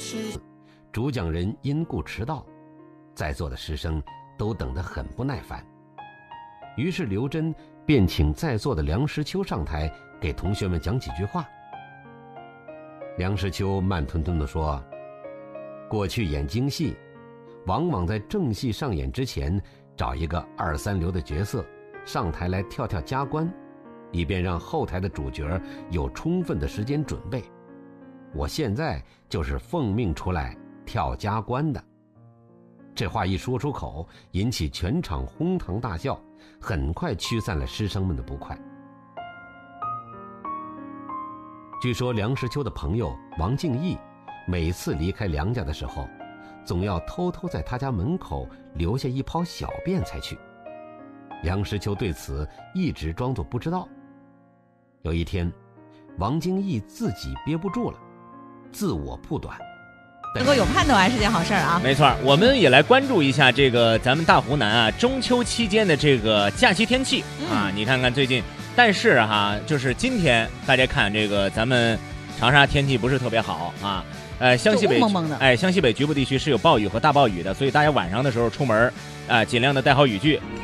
主讲人因故迟到，在座的师生都等得很不耐烦。于是刘桢便请在座的梁实秋上台给同学们讲几句话。梁实秋慢吞吞地说，过去演京戏往往在正戏上演之前找一个二三流的角色上台来跳跳加官，以便让后台的主角有充分的时间准备。我现在就是奉命出来跳加官的。这话一说出口，引起全场哄堂大笑，很快驱散了师生们的不快。据说梁实秋的朋友王敬义每次离开梁家的时候，总要偷偷在他家门口留下一泡小便才去。梁实秋对此一直装作不知道。有一天，王敬义自己憋不住了，自我铺短。 能够有盼头还是件好事啊！ 没错，我们也来关注一下这个咱们大湖南啊中秋期间的这个假期天气啊，你看看最近，但是就是今天大家看这个咱们长沙天气不是特别好啊，湘西北蒙蒙的， 湘西北局部地区是有暴雨和大暴雨的，所以大家晚上的时候出门尽量的带好雨具，